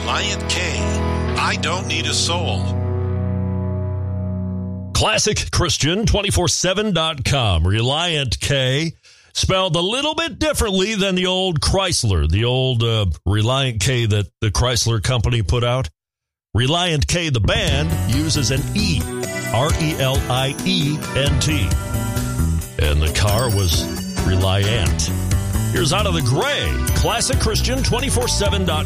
Reliant K. I don't need a soul. ClassicChristian247.com. Reliant K, spelled a little bit differently than the old Chrysler, the old Reliant K that the Chrysler company put out. Reliant K, the band, uses an E, R-E-L-I-E-N-T. And the car was Reliant. Here's Out of the Gray, ClassicChristian247.com.